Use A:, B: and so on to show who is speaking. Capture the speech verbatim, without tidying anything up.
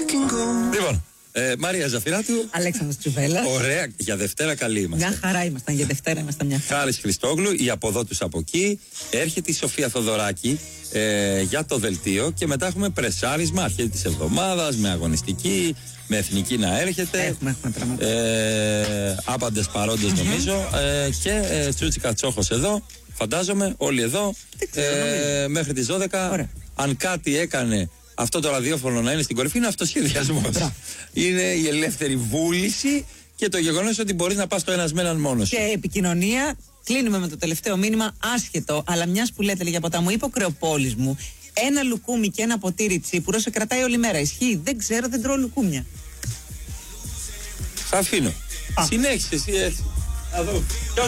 A: Λοιπόν, ε, Μαρία Ζαφυράτου.
B: Αλέξανδρος Τσουβέλλας.
A: Ωραία, για Δευτέρα καλή είμαστε.
B: Μια χαρά ήμασταν, για Δευτέρα ήμασταν μια χαρά.
A: Χάρης Χριστόγλου, η από εδώ τους από εκεί. Έρχεται η Σοφία Θοδωράκη ε, για το δελτίο και μετά έχουμε πρεσάρισμα αρχή της εβδομάδας με αγωνιστική, με εθνική να έρχεται.
B: Έχουμε, έχουμε πράγματα.
A: Ε, άπαντες παρόντες νομίζω. Ε, και ε, Τσούτσι Κατσόχος εδώ. Φαντάζομαι όλοι εδώ. Ε, μέχρι τις δώδεκα.
B: Ωραία.
A: Αν κάτι έκανε αυτό το ραδιόφωνο να είναι στην κορυφή, είναι αυτοσχεδιασμός. Είναι η ελεύθερη βούληση και το γεγονός ότι μπορείς να πας το ένας με έναν μόνος.
B: Και επικοινωνία, κλείνουμε με το τελευταίο μήνυμα, άσχετο, αλλά μιας που λέτε για ποτά μου, είπε ο Κρεοπόλης μου, ένα λουκούμι και ένα ποτήρι τσίπουρο σε κρατάει όλη μέρα. Ισχύει, δεν ξέρω, δεν τρώω λουκούμια.
A: Θα αφήνω. Συνέχισε εσύ έτσι.